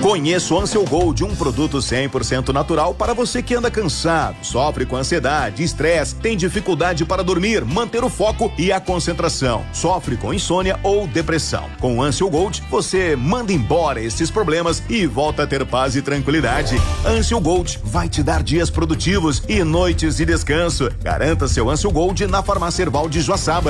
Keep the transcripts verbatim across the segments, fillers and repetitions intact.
Conheça o Ansel Gold, um produto cem por cento natural para você que anda cansado, sofre com ansiedade, estresse, tem dificuldade para dormir, manter o foco e a concentração, sofre com insônia ou depressão. Com o Ansel Gold, você manda embora esses problemas e volta a ter paz e tranquilidade. Ansel Gold vai te dar dias produtivos e noites de descanso. Garanta seu Ansel Gold na Farmácia Herval de Joaçaba.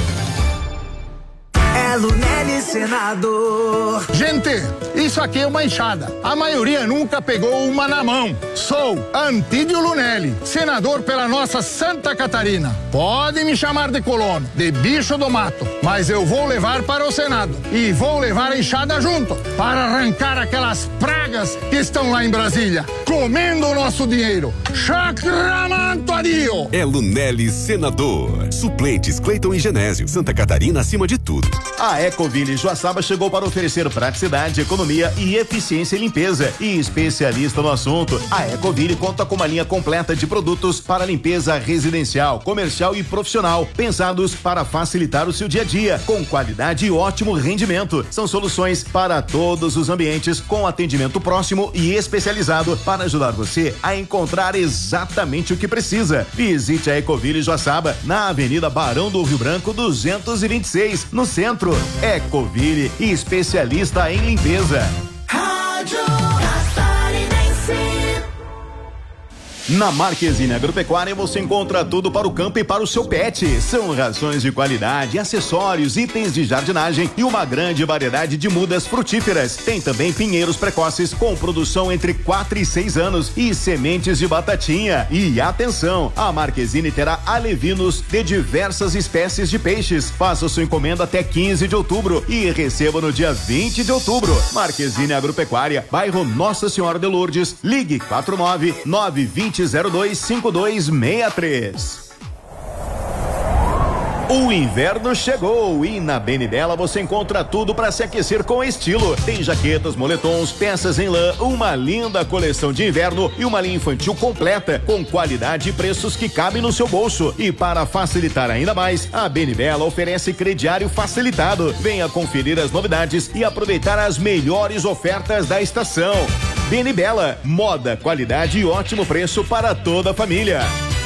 É Lunelli Senador. Gente, isso aqui é uma enxada. A maioria nunca pegou uma na mão. Sou Antídio Lunelli, senador pela nossa Santa Catarina. Pode me chamar de colono, de bicho do mato, mas eu vou levar para o Senado e vou levar a enxada junto para arrancar aquelas pragas que estão lá em Brasília, comendo o nosso dinheiro. Chacramanto adio. É Lunelli Senador. Suplentes Cleiton e Genésio. Santa Catarina acima de tudo. A Ecoville Joaçaba chegou para oferecer praticidade, economia e eficiência em limpeza. E especialista no assunto, a Ecoville conta com uma linha completa de produtos para limpeza residencial, comercial e profissional, pensados para facilitar o seu dia a dia, com qualidade e ótimo rendimento. São soluções para todos os ambientes, com atendimento próximo e especializado para ajudar você a encontrar exatamente o que precisa. Visite a Ecoville Joaçaba na Avenida Barão do Rio Branco duzentos e vinte e seis, no centro. Ecoville, especialista em limpeza. Rádio Catarinense. Na Marquezine Agropecuária você encontra tudo para o campo e para o seu pet. São rações de qualidade, acessórios, itens de jardinagem e uma grande variedade de mudas frutíferas. Tem também pinheiros precoces com produção entre quatro e seis anos e sementes de batatinha. E atenção, a Marquezine terá alevinos de diversas espécies de peixes. Faça sua encomenda até quinze de outubro e receba no dia vinte de outubro. Marquezine Agropecuária, bairro Nossa Senhora de Lourdes. Ligue quatro nove nove dois zero dois cinco dois seis três. O inverno chegou e na Benibela você encontra tudo para se aquecer com estilo. Tem jaquetas, moletons, peças em lã, uma linda coleção de inverno e uma linha infantil completa, com qualidade e preços que cabem no seu bolso. E para facilitar ainda mais, a Benibela oferece crediário facilitado. Venha conferir as novidades e aproveitar as melhores ofertas da estação. Benibela, moda, qualidade e ótimo preço para toda a família.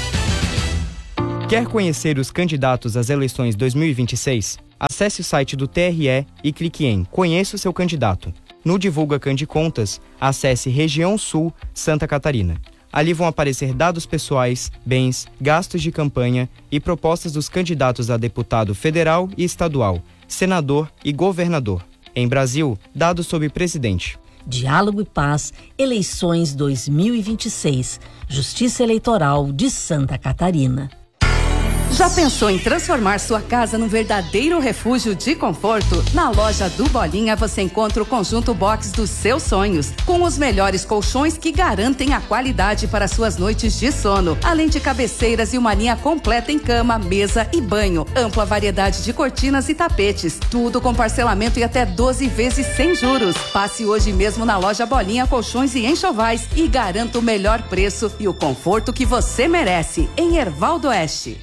Quer conhecer os candidatos às eleições dois mil e vinte e seis? Acesse o site do T R E e clique em Conheça o seu candidato. No Divulga Candicontas, acesse Região Sul, Santa Catarina. Ali vão aparecer dados pessoais, bens, gastos de campanha e propostas dos candidatos a deputado federal e estadual, senador e governador. Em Brasil, dados sobre presidente. Diálogo e Paz, eleições dois mil e vinte e seis, Justiça Eleitoral de Santa Catarina. Já pensou em transformar sua casa num verdadeiro refúgio de conforto? Na loja do Bolinha você encontra o conjunto box dos seus sonhos, com os melhores colchões que garantem a qualidade para suas noites de sono, além de cabeceiras e uma linha completa em cama, mesa e banho, ampla variedade de cortinas e tapetes, tudo com parcelamento e até doze vezes sem juros. Passe hoje mesmo na loja Bolinha Colchões e Enxovais e garanta o melhor preço e o conforto que você merece, em Herval do Oeste.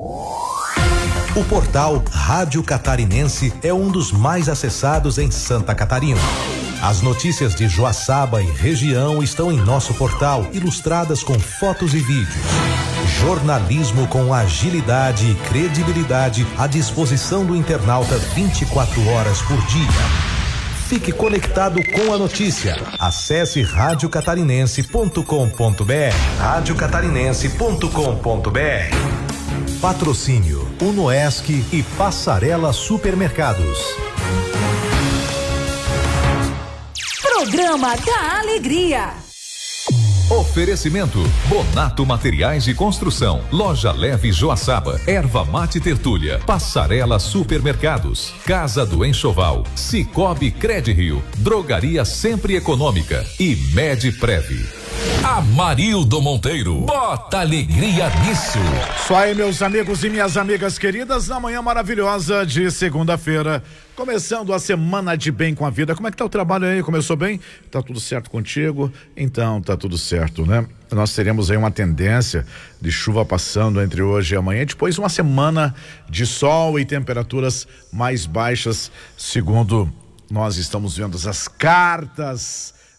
O portal Rádio Catarinense é um dos mais acessados em Santa Catarina. As notícias de Joaçaba e região estão em nosso portal, ilustradas com fotos e vídeos. Jornalismo com agilidade e credibilidade à disposição do internauta vinte e quatro horas por dia. Fique conectado com a notícia. Acesse rádio catarinense ponto com ponto br. rádio catarinense ponto com ponto br. Patrocínio Unoesc e Passarela Supermercados. Programa da Alegria. Oferecimento Bonato Materiais de Construção, Loja Leve Joaçaba, Erva Mate Tertúlia, Passarela Supermercados, Casa do Enxoval, Cicobi Credrio, Drogaria Sempre Econômica e Medprev. Amarildo Monteiro, bota alegria nisso. Só aí, meus amigos e minhas amigas queridas, na manhã maravilhosa de segunda-feira, começando a semana de Bem com a Vida. Como é que tá o trabalho aí? Começou bem? Tá tudo certo contigo? Então, tá tudo certo, né? Nós teremos aí uma tendência de chuva passando entre hoje e amanhã, depois uma semana de sol e temperaturas mais baixas, segundo nós estamos vendo as cartas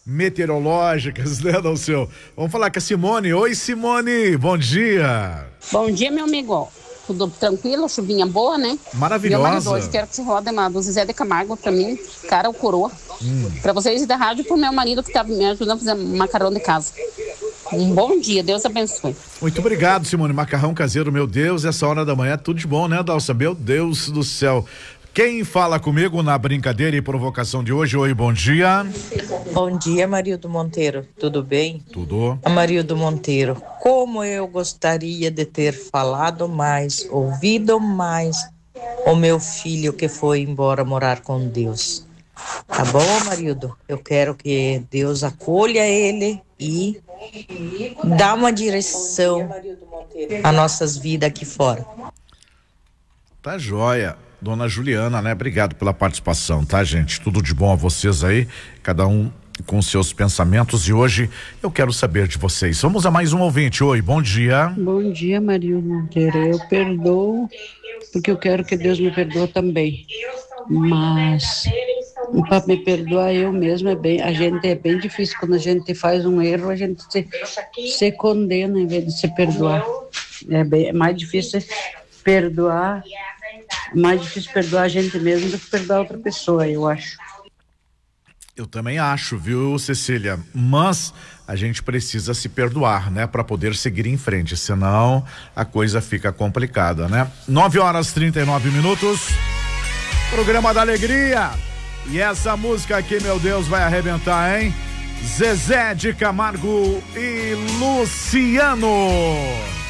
meteorológicas, né, Dalceu? Vamos falar com a Simone. Oi, Simone, bom dia. Bom dia, meu amigo. Tudo tranquilo, chuvinha boa, né? Maravilhosa. Meu marido hoje, quero que você rode uma do Zezé de Camargo pra mim, cara ou coroa. Hum. Pra vocês da rádio e pro meu marido que tá me ajudando a fazer macarrão de casa. Um bom dia, Deus abençoe. Muito obrigado, Simone. Macarrão caseiro, meu Deus, essa hora da manhã, tudo de bom, né, Dalsa? Meu Deus do céu. Quem fala comigo na brincadeira e provocação de hoje? Oi, bom dia. Bom dia, Marildo Monteiro. Tudo bem? Tudo. Marildo Monteiro, como eu gostaria de ter falado mais, ouvido mais o meu filho que foi embora morar com Deus. Tá bom, Marildo? Eu quero que Deus acolha ele e dá uma direção às nossas vidas aqui fora. Tá joia. Dona Juliana, né? Obrigado pela participação, tá, gente? Tudo de bom a vocês aí, cada um com seus pensamentos, e hoje eu quero saber de vocês. Vamos a mais um ouvinte. Oi, bom dia. Bom dia, Maria Monteiro. Eu perdoo porque eu quero que Deus me perdoe também. Mas para me perdoar eu mesma é bem, a gente é bem difícil quando a gente faz um erro, a gente se, se condena em vez de se perdoar. É, bem, é mais difícil perdoar. Mais difícil perdoar a gente mesmo do que perdoar outra pessoa, eu acho. Eu também acho, viu, Cecília? Mas a gente precisa se perdoar, né? Para poder seguir em frente, senão a coisa fica complicada, né? nove horas e trinta e nove minutos. Programa da Alegria. E essa música aqui, meu Deus, vai arrebentar, hein? Zezé de Camargo e Luciano.